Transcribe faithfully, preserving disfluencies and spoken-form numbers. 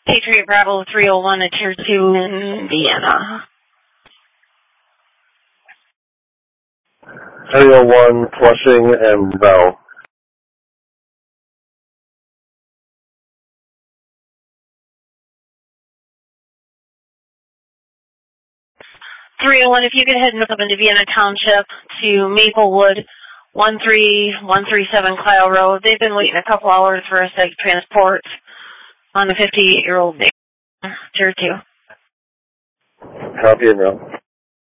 Patriot Bravo three oh one at Tier two in Vienna. three oh one, Flushing and Bell. three oh one, if you could head north up into Vienna Township to Maplewood, one three one three seven Kyle Road. They've been waiting a couple hours for a psych transport on the fifty-eight-year-old Tier two. Copy and route.